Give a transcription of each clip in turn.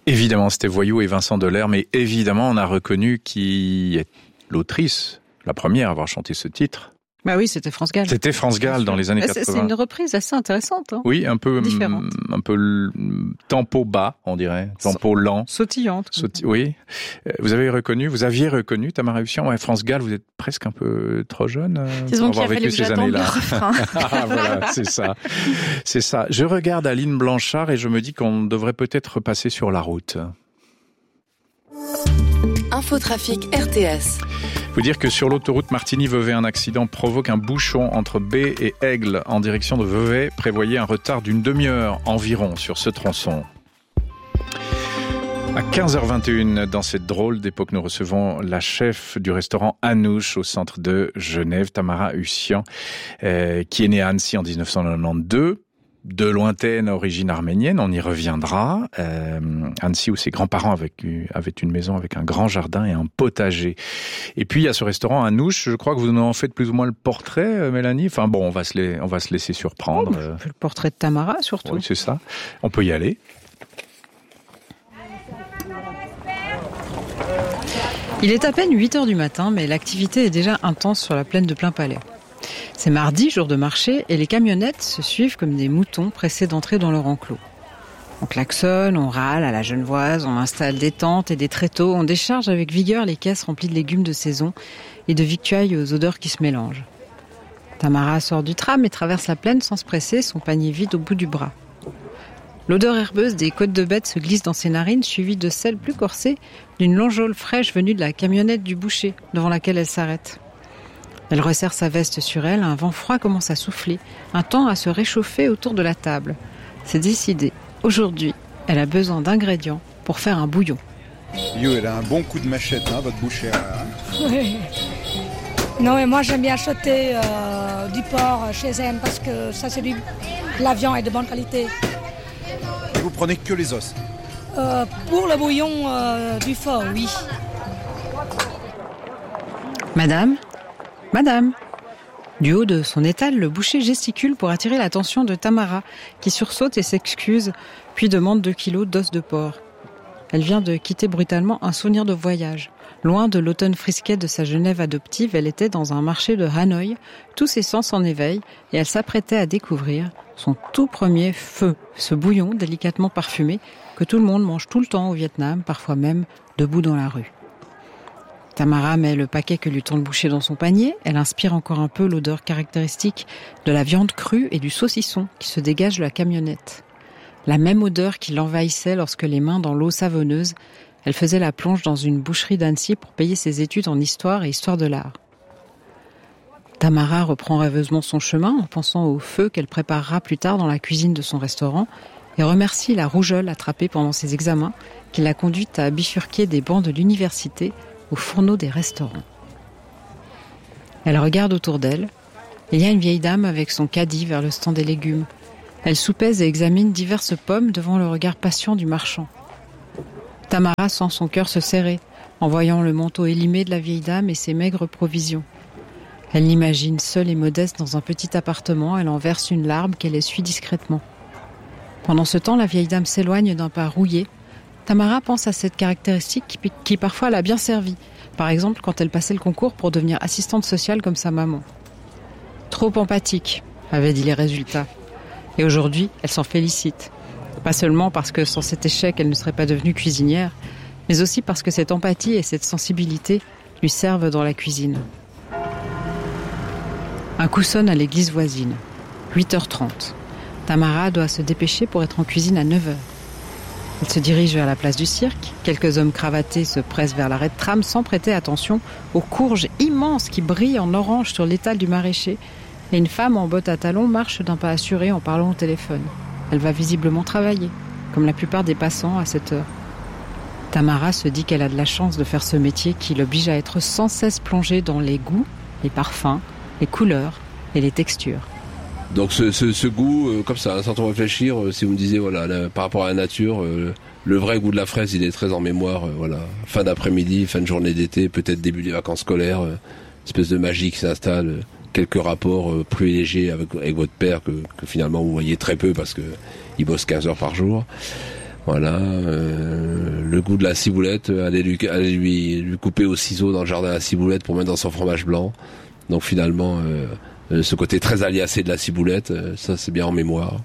Évidemment, c'était Voyou et Vincent Delerme, mais évidemment, on a reconnu qui est l'autrice, la première à avoir chanté ce titre. Bah oui, c'était France Gall. C'était France Gall dans les années 80. C'est une reprise assez intéressante. Hein. Oui, un peu tempo bas, on dirait, tempo lent, sautillante. Oui. Vous aviez reconnu Tamara Hussian. Ouais, France Gall, vous êtes presque un peu trop jeune Disons pour avoir vécu ces années-là. Voilà, c'est ça. Je regarde Aline Blanchard et je me dis qu'on devrait peut-être repasser sur la route. Infotrafic RTS. Faut dire que sur l'autoroute Martigny-Vevey, un accident provoque un bouchon entre Baie et Aigle en direction de Vevey. Prévoyez un retard d'une demi-heure environ sur ce tronçon. À 15h21, dans cette drôle d'époque, nous recevons la chef du restaurant Anouche au centre de Genève, Tamara Hussian, qui est née à Annecy en 1992. De lointaine origine arménienne, on y reviendra. Annecy où ses grands-parents avaient une maison avec un grand jardin et un potager. Et puis il y a ce restaurant Anouche, je crois que vous en faites plus ou moins le portrait, Mélanie. Enfin bon, on va se laisser surprendre. Le portrait de Tamara surtout. Oui, c'est ça. On peut y aller. Il est à peine 8h du matin, mais l'activité est déjà intense sur la plaine de Plainpalais. C'est mardi, jour de marché, et les camionnettes se suivent comme des moutons pressés d'entrer dans leur enclos. On klaxonne, on râle à la genevoise, on installe des tentes et des tréteaux, on décharge avec vigueur les caisses remplies de légumes de saison et de victuailles aux odeurs qui se mélangent. Tamara sort du tram et traverse la plaine sans se presser, son panier vide au bout du bras. L'odeur herbeuse des côtes de bête se glisse dans ses narines, suivie de celle plus corsée d'une longeole fraîche venue de la camionnette du boucher, devant laquelle elle s'arrête. Elle resserre sa veste sur elle, un vent froid commence à souffler, un temps à se réchauffer autour de la table. C'est décidé. Aujourd'hui, elle a besoin d'ingrédients pour faire un bouillon. Elle a un bon coup de machette, votre bouchère. Oui. Non, mais moi j'aime bien acheter du porc chez elle parce que ça c'est la viande est de bonne qualité. Vous prenez que les os? Pour le bouillon du porc, oui. Madame. Du haut de son étal, le boucher gesticule pour attirer l'attention de Tamara, qui sursaute et s'excuse, puis demande 2 kilos d'os de porc. Elle vient de quitter brutalement un souvenir de voyage. Loin de l'automne frisquet de sa Genève adoptive, elle était dans un marché de Hanoï, tous ses sens en éveil, et elle s'apprêtait à découvrir son tout premier feu, ce bouillon délicatement parfumé que tout le monde mange tout le temps au Vietnam, parfois même debout dans la rue. Tamara met le paquet que lui tend le boucher dans son panier. Elle inspire encore un peu l'odeur caractéristique de la viande crue et du saucisson qui se dégage de la camionnette. La même odeur qui l'envahissait lorsque les mains dans l'eau savonneuse, elle faisait la plonge dans une boucherie d'Annecy pour payer ses études en histoire et histoire de l'art. Tamara reprend rêveusement son chemin en pensant au feu qu'elle préparera plus tard dans la cuisine de son restaurant et remercie la rougeole attrapée pendant ses examens qui l'a conduite à bifurquer des bancs de l'université au fourneau des restaurants. Elle regarde autour d'elle. Il y a une vieille dame avec son caddie vers le stand des légumes. Elle soupèse et examine diverses pommes devant le regard patient du marchand. Tamara sent son cœur se serrer en voyant le manteau élimé de la vieille dame et ses maigres provisions. Elle l'imagine seule et modeste dans un petit appartement. Elle en verse une larme qu'elle essuie discrètement. Pendant ce temps, la vieille dame s'éloigne d'un pas rouillé. Tamara pense à cette caractéristique qui parfois l'a bien servie. Par exemple, quand elle passait le concours pour devenir assistante sociale comme sa maman. Trop empathique, avaient dit les résultats. Et aujourd'hui, elle s'en félicite. Pas seulement parce que sans cet échec, elle ne serait pas devenue cuisinière, mais aussi parce que cette empathie et cette sensibilité lui servent dans la cuisine. Un coup sonne à l'église voisine. 8h30. Tamara doit se dépêcher pour être en cuisine à 9h. Elle se dirige vers la place du cirque. Quelques hommes cravatés se pressent vers l'arrêt de tram sans prêter attention aux courges immenses qui brillent en orange sur l'étal du maraîcher. Et une femme en bottes à talons marche d'un pas assuré en parlant au téléphone. Elle va visiblement travailler, comme la plupart des passants à cette heure. Tamara se dit qu'elle a de la chance de faire ce métier qui l'oblige à être sans cesse plongée dans les goûts, les parfums, les couleurs et les textures. Donc ce goût, comme ça, sans trop réfléchir, si vous me disiez, par rapport à la nature, le vrai goût de la fraise, il est très en mémoire, fin d'après-midi, fin de journée d'été, peut-être début des vacances scolaires, espèce de magie qui s'installe, quelques rapports privilégiés avec votre père que finalement vous voyez très peu parce que il bosse 15 heures par jour. Voilà, le goût de la ciboulette, aller lui couper au ciseau dans le jardin la ciboulette pour mettre dans son fromage blanc. Donc finalement, ce côté très aliacé de la ciboulette, ça c'est bien en mémoire.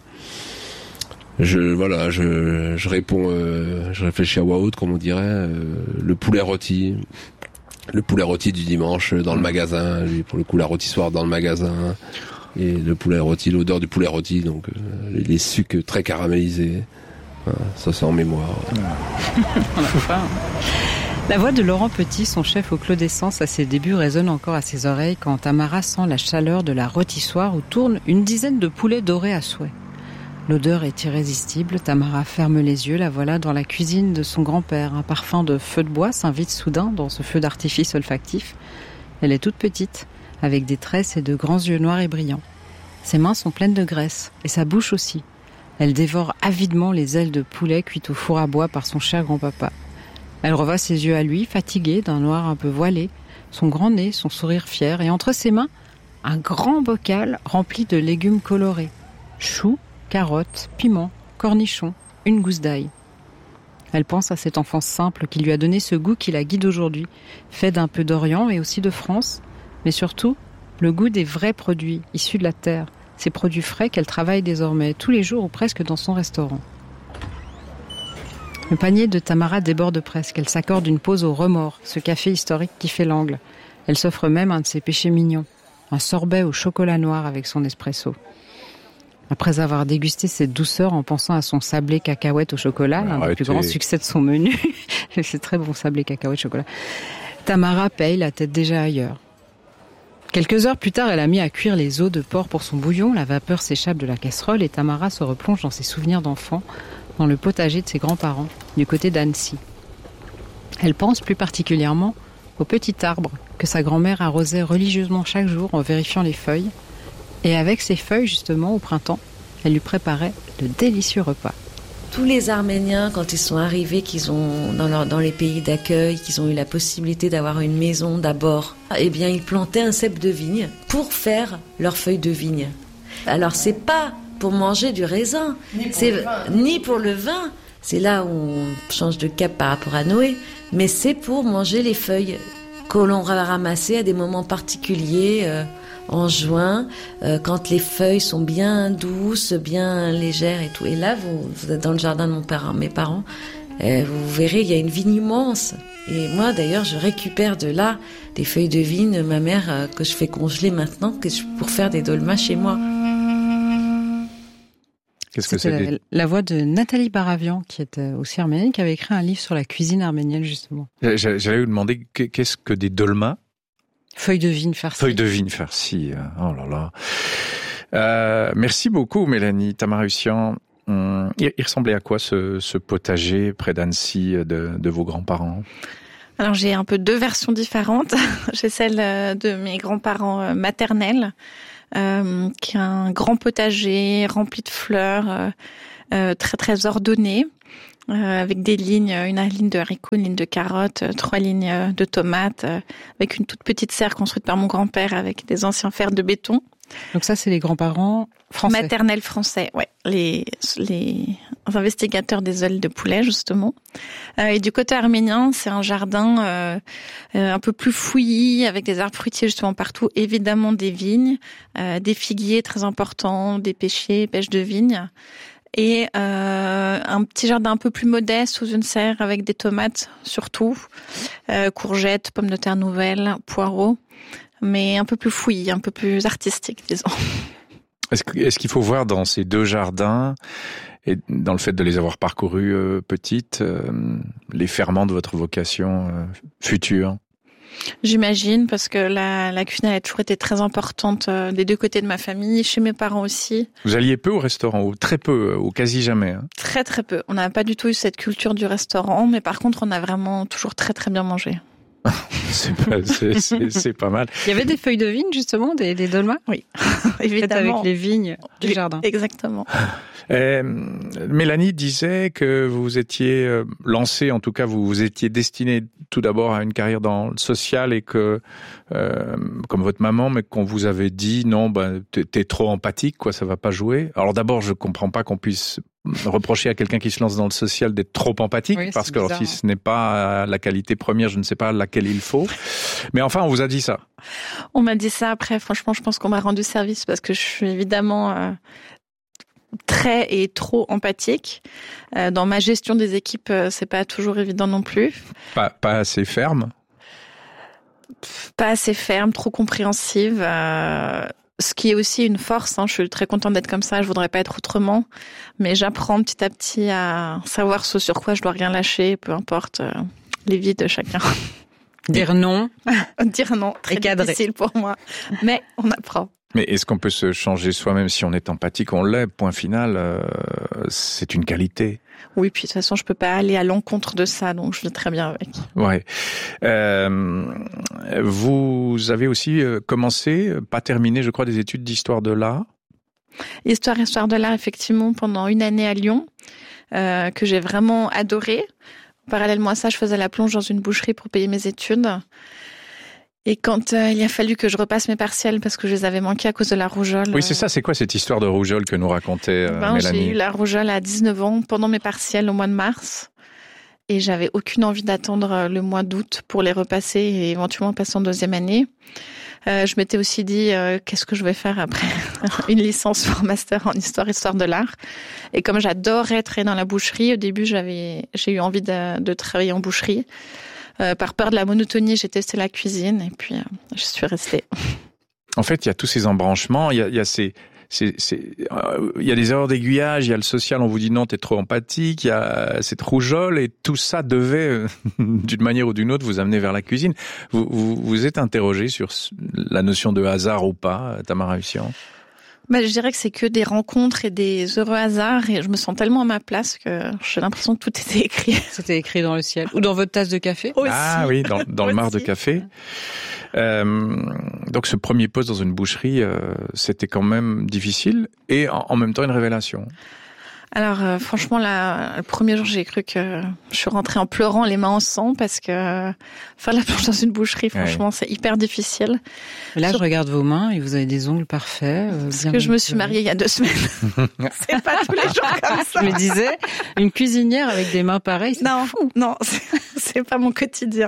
Je réponds, je réfléchis à voix haute, comme on dirait, le poulet rôti. Le poulet rôti du dimanche dans le magasin, lui pour le coup la rôtissoire dans le magasin, et le poulet rôti, l'odeur du poulet rôti, donc les sucs très caramélisés, ça c'est en mémoire. On a faim. La voix de Laurent Petit, son chef au Clos d'Essence, à ses débuts résonne encore à ses oreilles quand Tamara sent la chaleur de la rôtissoire où tournent une dizaine de poulets dorés à souhait. L'odeur est irrésistible, Tamara ferme les yeux, la voilà dans la cuisine de son grand-père. Un parfum de feu de bois s'invite soudain dans ce feu d'artifice olfactif. Elle est toute petite, avec des tresses et de grands yeux noirs et brillants. Ses mains sont pleines de graisse, et sa bouche aussi. Elle dévore avidement les ailes de poulet cuites au four à bois par son cher grand-papa. Elle revoit ses yeux à lui, fatigués, d'un noir un peu voilé, son grand nez, son sourire fier, et entre ses mains, un grand bocal rempli de légumes colorés. Choux, carottes, piments, cornichons, une gousse d'ail. Elle pense à cette enfance simple qui lui a donné ce goût qui la guide aujourd'hui, fait d'un peu d'Orient et aussi de France, mais surtout le goût des vrais produits issus de la terre, ces produits frais qu'elle travaille désormais tous les jours ou presque dans son restaurant. Le panier de Tamara déborde presque, elle s'accorde une pause au remords, ce café historique qui fait l'angle. Elle s'offre même un de ses péchés mignons, un sorbet au chocolat noir avec son espresso. Après avoir dégusté cette douceur en pensant à son sablé cacahuète au chocolat, l'un des plus grands succès de son menu, c'est très bon sablé cacahuète chocolat, Tamara paye la tête déjà ailleurs. Quelques heures plus tard, elle a mis à cuire les os de porc pour son bouillon, la vapeur s'échappe de la casserole et Tamara se replonge dans ses souvenirs d'enfant, dans le potager de ses grands-parents, du côté d'Annecy. Elle pense plus particulièrement au petit arbre que sa grand-mère arrosait religieusement chaque jour en vérifiant les feuilles. Et avec ces feuilles, justement, au printemps, elle lui préparait de délicieux repas. Tous les Arméniens, quand ils sont arrivés, qu'ils ont dans les pays d'accueil, qu'ils ont eu la possibilité d'avoir une maison d'abord, eh bien, ils plantaient un cep de vigne pour faire leurs feuilles de vigne. Alors, c'est pas pour manger du raisin, ni pour le vin. C'est là où on change de cap par rapport à Noé, mais c'est pour manger les feuilles que l'on va ramasser à des moments particuliers. En juin, quand les feuilles sont bien douces, bien légères et tout. Et là, vous êtes dans le jardin de mes parents, vous verrez, il y a une vigne immense. Et moi, d'ailleurs, je récupère de là des feuilles de vigne, ma mère, que je fais congeler maintenant, pour faire des dolmas chez moi. Qu'est-ce que c'est la voix de Nathalie Baravian, qui est aussi arménienne, qui avait écrit un livre sur la cuisine arménienne, justement. J'allais vous demander, qu'est-ce que des dolmas ? Feuilles de vigne farcies. Feuilles de vigne farcies. Oh là là. Merci beaucoup, Mélanie Tamarussian. Il ressemblait à quoi ce potager près d'Annecy de vos grands-parents ? Alors j'ai un peu deux versions différentes. J'ai celle de mes grands-parents maternels, qui a un grand potager rempli de fleurs, très très ordonné. Avec des lignes, une ligne de haricots, une ligne de carottes, 3 lignes de tomates, avec une toute petite serre construite par mon grand-père avec des anciens fers de béton. Donc ça, c'est les grands-parents français. Maternels français, ouais. Les investigateurs des ailes de poulet, justement. Et du côté arménien, c'est un jardin un peu plus fouillis, avec des arbres fruitiers justement partout. Évidemment des vignes, des figuiers très importants, des pêchers, pêche de vigne. Et un petit jardin un peu plus modeste sous une serre avec des tomates surtout, courgettes, pommes de terre nouvelles, poireaux, mais un peu plus fouillis, un peu plus artistique, disons. Est-ce qu'il faut voir dans ces deux jardins, et dans le fait de les avoir parcourus petites, les ferments de votre vocation future ? J'imagine, parce que la cuisine a toujours été très importante des deux côtés de ma famille, chez mes parents aussi. Vous alliez peu au restaurant, ou très peu, ou quasi jamais, hein ? Très très peu. On n'a pas du tout eu cette culture du restaurant, mais par contre, on a vraiment toujours très très bien mangé. C'est pas mal. Il y avait des feuilles de vigne, justement, des dolmas ? Oui, évidemment. Avec les vignes du jardin. Exactement. Mélanie disait que vous étiez lancée, en tout cas vous étiez destinée tout d'abord à une carrière dans le social et que, comme votre maman, mais qu'on vous avait dit non, t'es trop empathique, quoi, ça va pas jouer. Alors d'abord, je comprends pas qu'on puisse reprocher à quelqu'un qui se lance dans le social d'être trop empathique, Oui, parce c'est que alors, bizarre, si ce n'est pas la qualité première, je ne sais pas laquelle il faut. Mais enfin, on vous a dit ça. On m'a dit ça après. Franchement, je pense qu'on m'a rendu service parce que je suis évidemment très et trop empathique. Dans ma gestion des équipes, c'est pas toujours évident non plus. Pas assez ferme. Pas assez ferme, trop compréhensive. Ce qui est aussi une force, hein. Je suis très contente d'être comme ça, je voudrais pas être autrement, mais j'apprends petit à petit à savoir ce sur quoi je dois rien lâcher, peu importe les vies de chacun. Dire non. Dire non, très difficile pour moi, mais on apprend. Mais est-ce qu'on peut se changer soi-même si on est empathique? On l'est, point final, c'est une qualité. Oui, puis de toute façon, je peux pas aller à l'encontre de ça, donc je vais très bien avec. Ouais. Vous avez aussi commencé, pas terminé, je crois, des études d'histoire de l'art. Histoire de l'art, effectivement, pendant une année à Lyon, que j'ai vraiment adoré. Parallèlement à ça, je faisais la plonge dans une boucherie pour payer mes études. Et quand il a fallu que je repasse mes partiels parce que je les avais manqués à cause de la rougeole. Oui, c'est ça. C'est quoi cette histoire de rougeole que nous racontait Mélanie? J'ai eu la rougeole à 19 ans pendant mes partiels au mois de mars. Et j'avais aucune envie d'attendre le mois d'août pour les repasser et éventuellement passer en deuxième année. Je m'étais aussi dit, qu'est-ce que je vais faire après une licence ou un master en histoire de l'art. Et comme j'adorais travailler dans la boucherie, au début, j'ai eu envie de travailler en boucherie. Par peur de la monotonie, j'ai testé la cuisine et puis je suis restée. En fait, il y a tous ces embranchements, il y a des erreurs d'aiguillage, il y a le social, on vous dit non, t'es trop empathique, il y a cette rougeole et tout ça devait, d'une manière ou d'une autre, vous amener vers la cuisine. Vous êtes interrogé sur la notion de hasard ou pas, Tamara Hussian? Je dirais que c'est que des rencontres et des heureux hasards et je me sens tellement à ma place que j'ai l'impression que tout était écrit. C'était écrit dans le ciel. Ou dans votre tasse de café. Aussi. Ah oui, dans le mar de café. Donc ce premier poste dans une boucherie, c'était quand même difficile et en même temps une révélation. Alors franchement, le premier jour, j'ai cru que je suis rentrée en pleurant, les mains en sang, parce que faire la plonge dans une boucherie, franchement, c'est hyper difficile. Là, je regarde vos mains et vous avez des ongles parfaits. Parce que je me suis mariée il y a 2 semaines. C'est pas tous les jours comme ça. Je me disais, une cuisinière avec des mains pareilles, c'est fou. Non, c'est pas mon quotidien.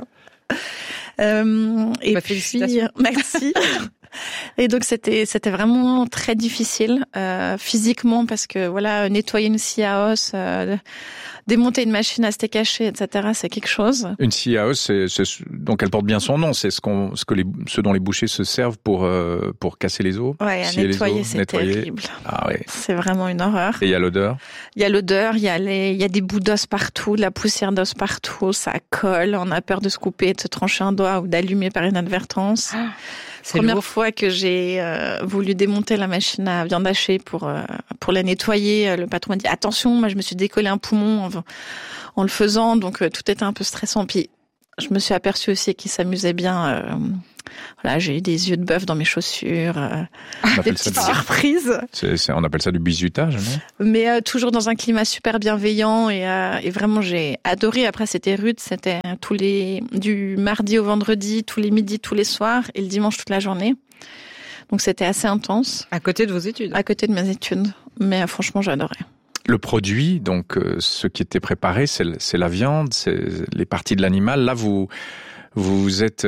Et félicitations. puis, merci. Et donc c'était vraiment très difficile physiquement parce que voilà, nettoyer une scie à os, démonter une machine à steak haché, etc. c'est quelque chose. Une scie à os, donc elle porte bien son nom, c'est ce dont les bouchers se servent pour casser les os. Ouais, à nettoyer, c'est terrible. Ah ouais. C'est vraiment une horreur. Et il y a l'odeur. Il y a l'odeur, il y a des bouts d'os partout, de la poussière d'os partout, ça colle, on a peur de se couper, de se trancher un doigt ou d'allumer par inadvertance. Première fois que j'ai voulu démonter la machine à viande hachée pour la nettoyer, le patron m'a dit attention, moi je me suis décollé un poumon en le faisant, donc tout était un peu stressant. Puis je me suis aperçue aussi qu'il s'amusait bien. Voilà, j'ai eu des yeux de bœuf dans mes chaussures, des petites surprises. On appelle ça du bizutage, non? Mais toujours dans un climat super bienveillant et vraiment j'ai adoré. Après c'était rude, c'était du mardi au vendredi, tous les midis, tous les soirs et le dimanche toute la journée. Donc c'était assez intense. À côté de vos études? À côté de mes études, mais franchement j'adorais. Le produit, donc ce qui était préparé, c'est la viande, c'est les parties de l'animal. Là vous êtes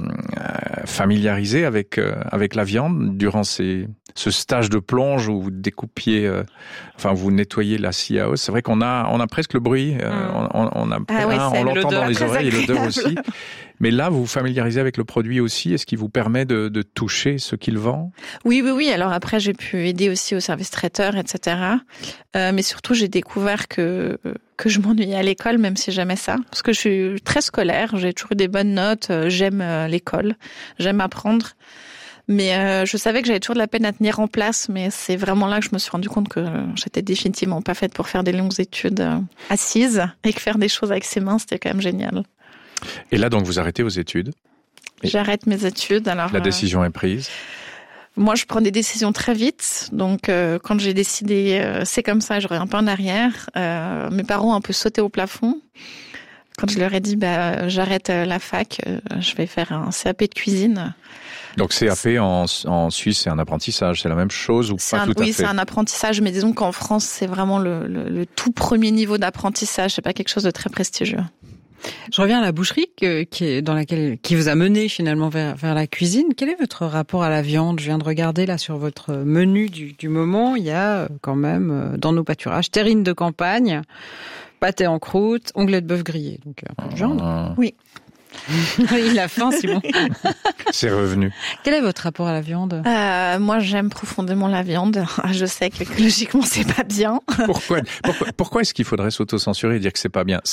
familiarisé avec la viande durant ce stage de plonge où vous découpiez, vous nettoyez la scie à os. C'est vrai qu'on a presque le bruit, on l'entend dans les oreilles et l'odeur aussi. Mais là, vous vous familiarisez avec le produit aussi. Est-ce qu'il vous permet de toucher ce qu'il vend? Oui. Alors après, j'ai pu aider aussi au service traiteur, etc. Mais surtout, j'ai découvert que je m'ennuyais à l'école, même si j'aimais ça. Parce que je suis très scolaire, j'ai toujours eu des bonnes notes, j'aime l'école, j'aime apprendre. Mais je savais que j'avais toujours de la peine à tenir en place, mais c'est vraiment là que je me suis rendu compte que j'étais définitivement pas faite pour faire des longues études assises et que faire des choses avec ses mains, c'était quand même génial. Et là, donc, vous arrêtez vos études? J'arrête mes études. Alors, la décision est prise? Moi, je prends des décisions très vite. Donc, quand j'ai décidé, c'est comme ça, je reviens un peu en arrière. Mes parents ont un peu sauté au plafond. Quand je leur ai dit, j'arrête la fac, je vais faire un CAP de cuisine. Donc CAP en Suisse, c'est un apprentissage, c'est la même chose ou pas tout à fait? Oui, c'est un apprentissage, mais disons qu'en France, c'est vraiment le tout premier niveau d'apprentissage. C'est pas quelque chose de très prestigieux. Je reviens à la boucherie qui vous a mené finalement vers la cuisine. Quel est votre rapport à la viande? Je viens de regarder là sur votre menu du moment. Il y a quand même dans nos pâturages terrine de campagne, pâté en croûte, onglet de bœuf grillé. Donc un peu de viande. Oui. Il a faim, Simon. C'est revenu. Quel est votre rapport à la viande? Moi, j'aime profondément la viande. Je sais qu'écologiquement, c'est pas bien. Pourquoi est-ce qu'il faudrait s'auto-censurer et dire que c'est pas bien?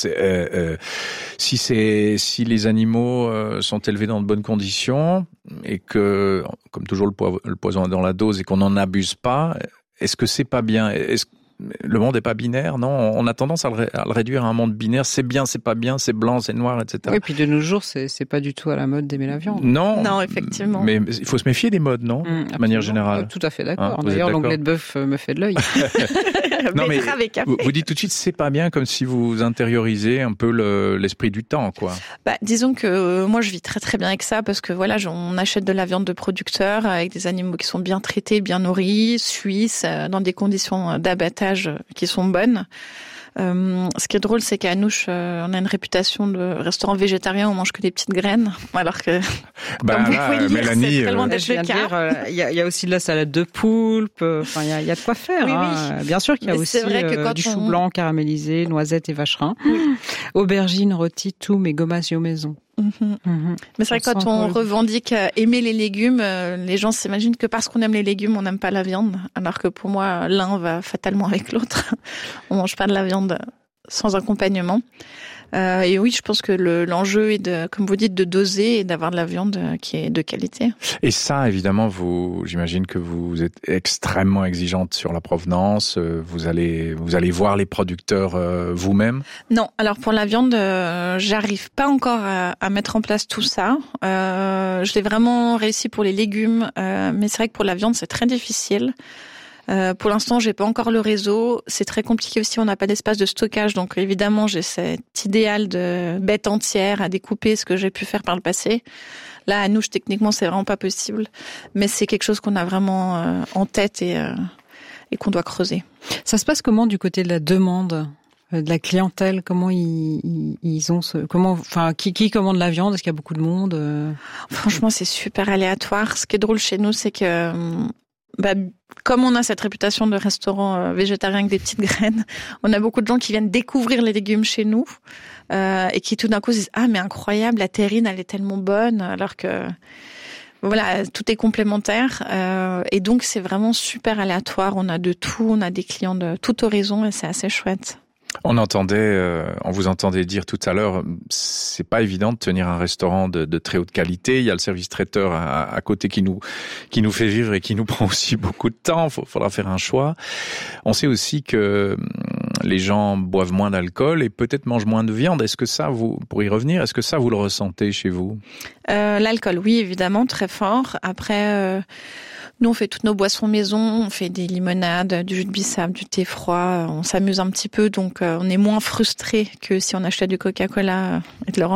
Si les animaux sont élevés dans de bonnes conditions et que, comme toujours, le poison est dans la dose et qu'on n'en abuse pas, est-ce que c'est pas bien? Le monde est pas binaire, non? On a tendance à le réduire à un monde binaire. C'est bien, c'est pas bien, c'est blanc, c'est noir, etc. Oui, puis de nos jours, c'est pas du tout à la mode d'aimer la viande. Non, effectivement. Mais il faut se méfier des modes, non? De manière générale. Tout à fait d'accord. D'ailleurs, l'onglet de bœuf me fait de l'œil. Non, mais vous dites tout de suite, c'est pas bien, comme si vous intériorisez un peu l'esprit du temps, quoi. Disons que moi, je vis très très bien avec ça parce que voilà, on achète de la viande de producteurs avec des animaux qui sont bien traités, bien nourris, suisses, dans des conditions d'abattage qui sont bonnes. Ce qui est drôle, c'est qu'à Anouch, on a une réputation de restaurant végétarien, on mange que des petites graines, alors que comme vous pouvez le dire, Mélanie, c'est très loin d'être le cas. Il y a aussi de la salade de poulpe, enfin il y a de quoi faire. Oui, hein. Bien sûr qu'il y a aussi du chou blanc caramélisé, noisettes et vacherin, aubergines rôties, tout, mais gomasio maison. Mais c'est vrai que quand on revendique aimer les légumes, les gens s'imaginent que parce qu'on aime les légumes, on n'aime pas la viande. Alors que pour moi, l'un va fatalement avec l'autre. On mange pas de la viande sans accompagnement. Et oui, je pense que l'enjeu est comme vous dites, de doser et d'avoir de la viande qui est de qualité. Et ça, évidemment, j'imagine que vous êtes extrêmement exigeante sur la provenance. Vous allez voir les producteurs vous-même? Non. Alors pour la viande, j'arrive pas encore à mettre en place tout ça. Je l'ai vraiment réussi pour les légumes, mais c'est vrai que pour la viande, c'est très difficile. Pour l'instant, j'ai pas encore le réseau. C'est très compliqué aussi. On n'a pas d'espace de stockage, donc évidemment, j'ai cet idéal de bête entière à découper, ce que j'ai pu faire par le passé. Là, à Anouch, techniquement, c'est vraiment pas possible, mais c'est quelque chose qu'on a vraiment en tête et qu'on doit creuser. Ça se passe comment du côté de la demande, de la clientèle? Comment ils ont qui commande la viande? Est-ce qu'il y a beaucoup de monde? Franchement, c'est super aléatoire. Ce qui est drôle chez nous, c'est que comme on a cette réputation de restaurant végétarien avec des petites graines, on a beaucoup de gens qui viennent découvrir les légumes chez nous et qui tout d'un coup se disent « Ah, mais incroyable, la terrine, elle est tellement bonne !» alors que voilà, tout est complémentaire. Et donc, c'est vraiment super aléatoire. On a de tout, on a des clients de tout horizon et c'est assez chouette. On vous entendait dire tout à l'heure, c'est pas évident de tenir un restaurant de très haute qualité. Il y a le service traiteur à côté qui nous fait vivre et qui nous prend aussi beaucoup de temps. Faudra faire un choix. On sait aussi que les gens boivent moins d'alcool et peut-être mangent moins de viande. Est-ce que ça, pour y revenir, est-ce que ça vous le ressentez chez vous? L'alcool, oui, évidemment, très fort. Après, nous, on fait toutes nos boissons maison, on fait des limonades, du jus de bissap, du thé froid, on s'amuse un petit peu, donc on est moins frustré que si on achetait du Coca-Cola et de l'orange